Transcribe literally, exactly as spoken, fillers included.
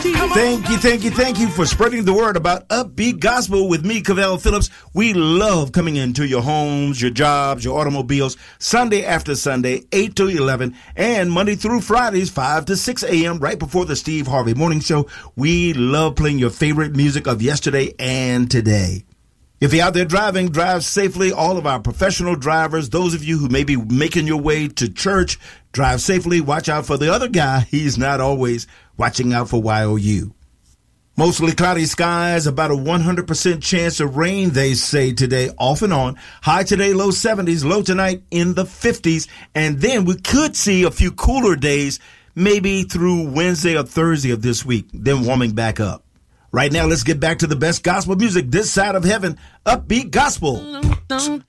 Thank you, thank you, thank you for spreading the word about Upbeat Gospel with me, Cavell Phillips. We love coming into your homes, your jobs, your automobiles, Sunday after Sunday, eight to eleven, and Monday through Fridays, five to six a.m., right before the Steve Harvey Morning Show. We love playing your favorite music of yesterday and today. If you're out there driving, drive safely. All of our professional drivers, those of you who may be making your way to church, drive safely. Watch out for the other guy. He's not always watching out for Y O U. Mostly cloudy skies, about a one hundred percent chance of rain, they say today, off and on. High today, low seventies, low tonight in the fifties. And then we could see a few cooler days, maybe through Wednesday or Thursday of this week, then warming back up. Right now, let's get back to the best gospel music this side of heaven, Upbeat Gospel.